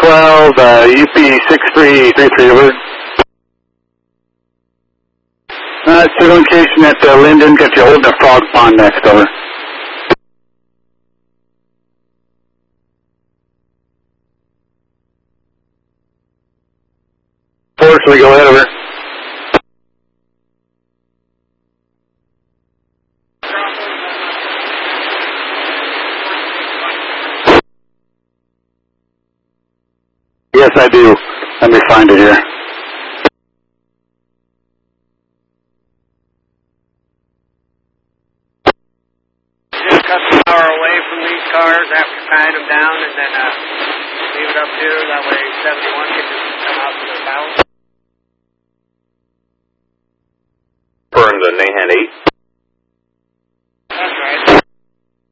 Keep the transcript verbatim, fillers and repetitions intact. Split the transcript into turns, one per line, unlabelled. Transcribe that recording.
twelve, uh, U P six three three three, over. Uh, it's the location at uh, Linden, got you holding a frog pond next, over. Fortunately, go ahead, over. Yes, I do. Let me find it here.
Just cut the power away from these cars after tying them down, and then uh, leave it up here. That way seventy-one can just come out to their power.
Burn the Nahan eight.